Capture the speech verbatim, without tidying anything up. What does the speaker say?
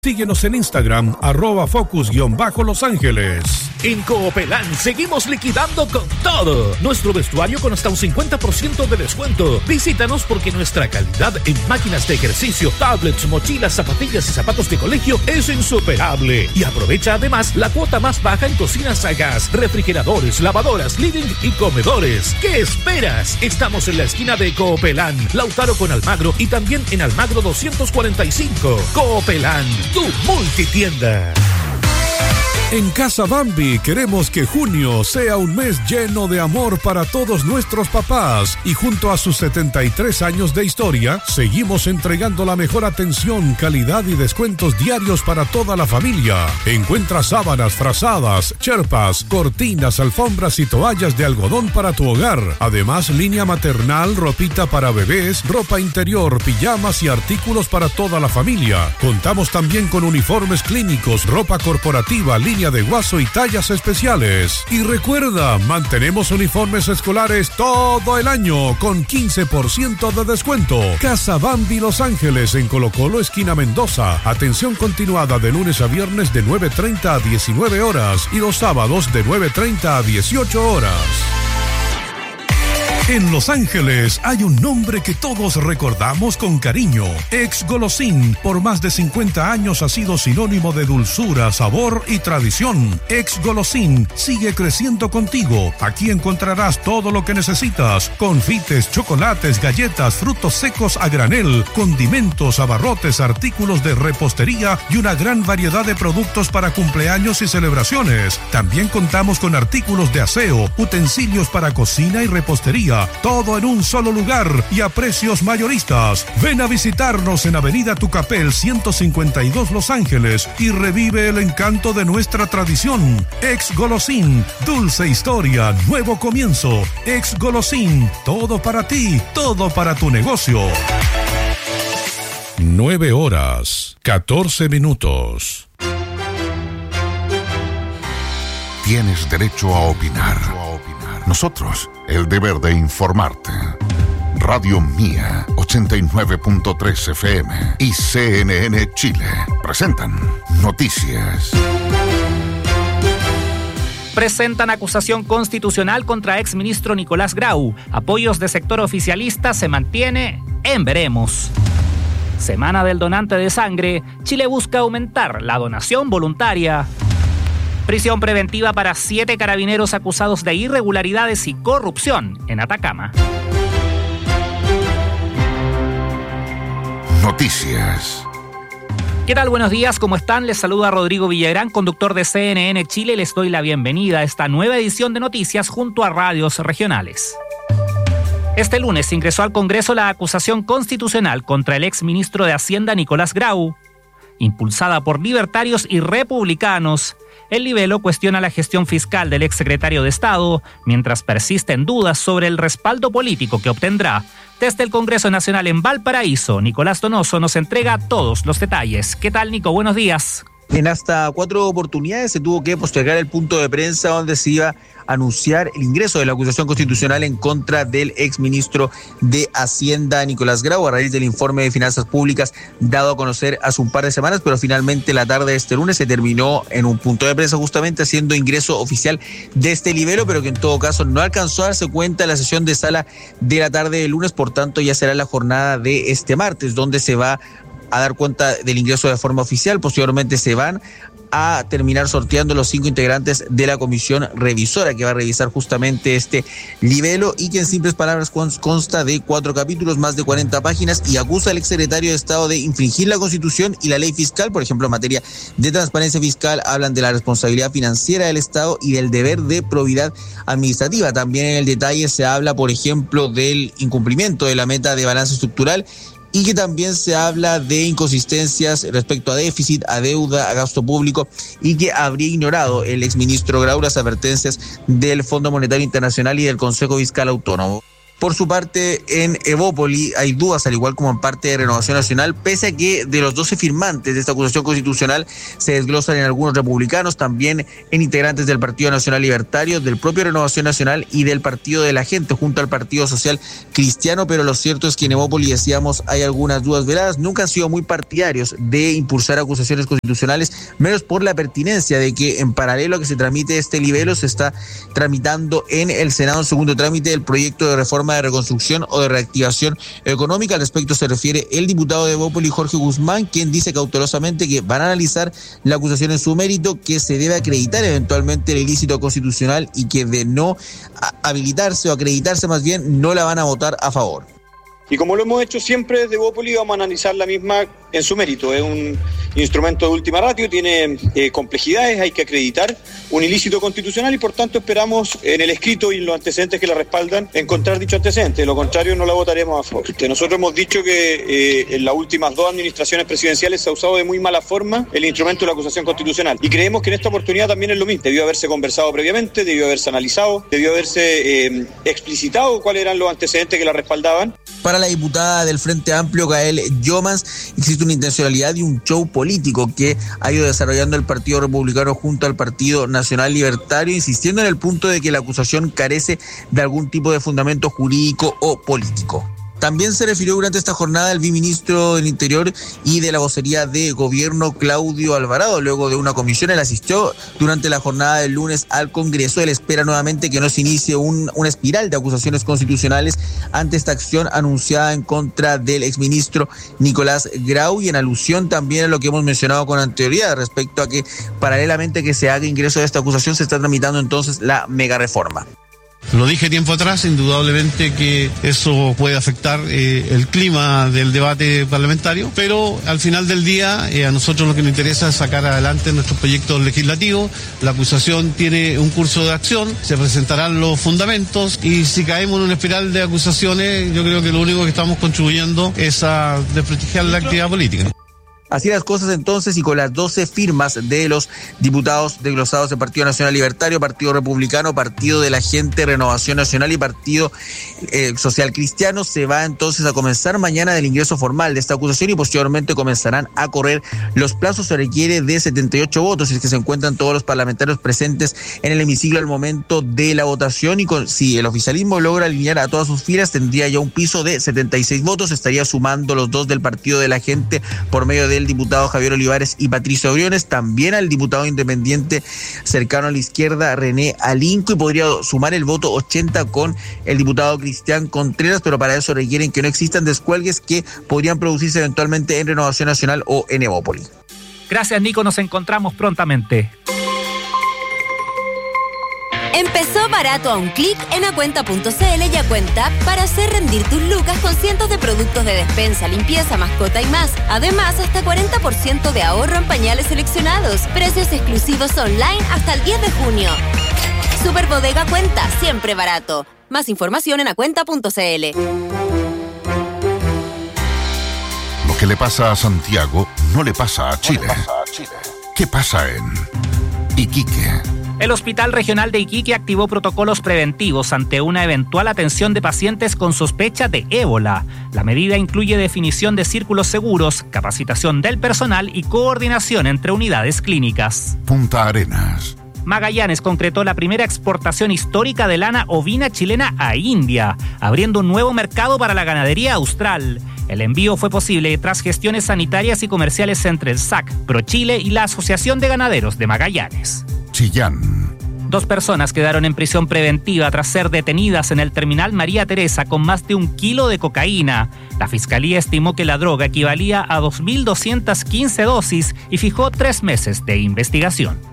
Síguenos en Instagram, arroba focus-los ángeles. En Coopelán seguimos liquidando con todo. Nuestro vestuario con hasta un cincuenta por ciento de descuento. Visítanos porque nuestra calidad en máquinas de ejercicio, tablets, mochilas, zapatillas y zapatos de colegio es insuperable. Y aprovecha además la cuota más baja en cocinas a gas, refrigeradores, lavadoras, living y comedores. ¿Qué esperas? Estamos en la esquina de Coopelán, Lautaro con Almagro y también en Almagro doscientos cuarenta y cinco. Coopelán, tu multitienda. En Casa Bambi queremos que junio sea un mes lleno de amor para todos nuestros papás y junto a sus setenta y tres años de historia, seguimos entregando la mejor atención, calidad y descuentos diarios para toda la familia. Encuentra sábanas, frazadas, cherpas, cortinas, alfombras y toallas de algodón para tu hogar. Además, línea maternal, ropita para bebés, ropa interior, pijamas y artículos para toda la familia. Contamos también con uniformes clínicos, ropa corporativa, línea de guaso y tallas especiales. Y recuerda, mantenemos uniformes escolares todo el año con quince por ciento de descuento. Casa Bambi Los Ángeles en Colo Colo, esquina Mendoza. Atención continuada de lunes a viernes de nueve treinta a diecinueve horas y los sábados de nueve treinta a dieciocho horas. En Los Ángeles hay un nombre que todos recordamos con cariño. Ex Golosín, por más de cincuenta años ha sido sinónimo de dulzura, sabor y tradición. Ex Golosín sigue creciendo contigo. Aquí encontrarás todo lo que necesitas: confites, chocolates, galletas, frutos secos a granel, condimentos, abarrotes, artículos de repostería y una gran variedad de productos para cumpleaños y celebraciones. También contamos con artículos de aseo, utensilios para cocina y repostería. Todo en un solo lugar y a precios mayoristas. Ven a visitarnos en Avenida Tucapel ciento cincuenta y dos Los Ángeles y revive el encanto de nuestra tradición. Ex Golosín, dulce historia, nuevo comienzo. Ex Golosín, todo para ti, todo para tu negocio. Nueve horas, catorce minutos. Tienes derecho a opinar. Nosotros, el deber de informarte. Radio Mía, ochenta y nueve punto tres F M y C N N Chile presentan Noticias. Presentan acusación constitucional contra exministro Nicolás Grau. Apoyos de sector oficialista se mantiene en veremos. Semana del donante de sangre. Chile busca aumentar la donación voluntaria. Prisión preventiva para siete carabineros acusados de irregularidades y corrupción en Atacama. Noticias. ¿Qué tal? Buenos días, ¿cómo están? Les saluda Rodrigo Villagrán, conductor de C N N Chile. Les doy la bienvenida a esta nueva edición de Noticias junto a radios regionales. Este lunes ingresó al Congreso la acusación constitucional contra el exministro de Hacienda Nicolás Grau. Impulsada por libertarios y republicanos, el libelo cuestiona la gestión fiscal del exsecretario de Estado, mientras persisten dudas sobre el respaldo político que obtendrá. Desde el Congreso Nacional en Valparaíso, Nicolás Donoso nos entrega todos los detalles. ¿Qué tal, Nico? Buenos días. En hasta cuatro oportunidades se tuvo que postergar el punto de prensa donde se iba a anunciar el ingreso de la acusación constitucional en contra del exministro de Hacienda Nicolás Grau a raíz del informe de finanzas públicas dado a conocer hace un par de semanas, pero finalmente la tarde de este lunes se terminó en un punto de prensa justamente haciendo ingreso oficial de este libelo, pero que en todo caso no alcanzó a darse cuenta en la sesión de sala de la tarde del lunes, por tanto ya será la jornada de este martes donde se va a dar cuenta del ingreso de forma oficial. Posteriormente se van a terminar sorteando los cinco integrantes de la comisión revisora que va a revisar justamente este libelo y que en simples palabras consta de cuatro capítulos, más de cuarenta páginas y acusa al exsecretario de Estado de infringir la Constitución y la ley fiscal. Por ejemplo, en materia de transparencia fiscal hablan de la responsabilidad financiera del Estado y del deber de probidad administrativa. También en el detalle se habla, por ejemplo, del incumplimiento de la meta de balance estructural y que también se habla de inconsistencias respecto a déficit, a deuda, a gasto público y que habría ignorado el exministro Grau las advertencias del Fondo Monetario Internacional y del Consejo Fiscal Autónomo. Por su parte, en Evópoli hay dudas, al igual como en parte de Renovación Nacional, pese a que de los doce firmantes de esta acusación constitucional se desglosan en algunos republicanos, también en integrantes del Partido Nacional Libertario, del propio Renovación Nacional y del Partido de la Gente, junto al Partido Social Cristiano, pero lo cierto es que en Evópoli, decíamos, hay algunas dudas veladas. Nunca han sido muy partidarios de impulsar acusaciones constitucionales, menos por la pertinencia de que en paralelo a que se tramite este libelo, se está tramitando en el Senado en segundo trámite el proyecto de reforma de reconstrucción o de reactivación económica. Al respecto se refiere el diputado de Evópoli, Jorge Guzmán, quien dice cautelosamente que van a analizar la acusación en su mérito, que se debe acreditar eventualmente el ilícito constitucional y que de no habilitarse o acreditarse más bien no la van a votar a favor. Y como lo hemos hecho siempre desde Evópoli, vamos a analizar la misma en su mérito. Es un instrumento de última ratio, tiene eh, complejidades, hay que acreditar un ilícito constitucional y por tanto esperamos en el escrito y en los antecedentes que la respaldan encontrar dicho antecedente. De lo contrario no la votaremos a favor. Nosotros hemos dicho que eh, en las últimas dos administraciones presidenciales se ha usado de muy mala forma el instrumento de la acusación constitucional y creemos que en esta oportunidad también es lo mismo. Debió haberse conversado previamente, debió haberse analizado, debió haberse eh, explicitado cuáles eran los antecedentes que la respaldaban. Para la diputada del Frente Amplio, Gael Yomans, existe una intencionalidad y un show político que ha ido desarrollando el Partido Republicano junto al Partido Nacional Libertario, insistiendo en el punto de que la acusación carece de algún tipo de fundamento jurídico o político. También se refirió durante esta jornada el viceministro del Interior y de la vocería de Gobierno, Claudio Alvarado. Luego de una comisión, él asistió durante la jornada del lunes al Congreso. Él espera nuevamente que no se inicie un, una espiral de acusaciones constitucionales ante esta acción anunciada en contra del exministro Nicolás Grau y en alusión también a lo que hemos mencionado con anterioridad respecto a que paralelamente a que se haga ingreso de esta acusación se está tramitando entonces la mega reforma. Lo dije tiempo atrás, indudablemente que eso puede afectar eh, el clima del debate parlamentario, pero al final del día eh, a nosotros lo que nos interesa es sacar adelante nuestros proyectos legislativos. La acusación tiene un curso de acción, se presentarán los fundamentos y si caemos en una espiral de acusaciones, yo creo que lo único que estamos contribuyendo es a desprestigiar la actividad política. Así las cosas entonces, y con las doce firmas de los diputados desglosados del Partido Nacional Libertario, Partido Republicano, Partido de la Gente, Renovación Nacional y Partido eh, Social Cristiano, se va entonces a comenzar mañana el ingreso formal de esta acusación y posteriormente comenzarán a correr los plazos. Se requiere de setenta y ocho votos, si es que se encuentran todos los parlamentarios presentes en el hemiciclo al momento de la votación, y con, si el oficialismo logra alinear a todas sus filas, tendría ya un piso de setenta y seis votos, estaría sumando los dos del Partido de la Gente por medio de el diputado Javier Olivares y Patricio Briones, también al diputado independiente cercano a la izquierda René Alinco, y podría sumar el voto ochenta con el diputado Cristian Contreras, pero para eso requieren que no existan descuelgues que podrían producirse eventualmente en Renovación Nacional o en Evópoli. Gracias, Nico, nos encontramos prontamente. Empezó barato a un clic en acuenta punto cl y Acuenta para hacer rendir tus lucas con cientos de productos de despensa, limpieza, mascota y más. Además, hasta cuarenta por ciento de ahorro en pañales seleccionados. Precios exclusivos online hasta el diez de junio. Super Bodega Cuenta, siempre barato. Más información en acuenta punto cl. Lo que le pasa a Santiago no le pasa a Chile. No le pasa a Chile. ¿Qué pasa en Iquique? El Hospital Regional de Iquique activó protocolos preventivos ante una eventual atención de pacientes con sospecha de ébola. La medida incluye definición de círculos seguros, capacitación del personal y coordinación entre unidades clínicas. Punta Arenas. Magallanes concretó la primera exportación histórica de lana ovina chilena a India, abriendo un nuevo mercado para la ganadería austral. El envío fue posible tras gestiones sanitarias y comerciales entre el S A C, ProChile y la Asociación de Ganaderos de Magallanes. Chillán. Dos personas quedaron en prisión preventiva tras ser detenidas en el terminal María Teresa con más de un kilo de cocaína. La fiscalía estimó que la droga equivalía a dos mil doscientas quince dosis y fijó tres meses de investigación.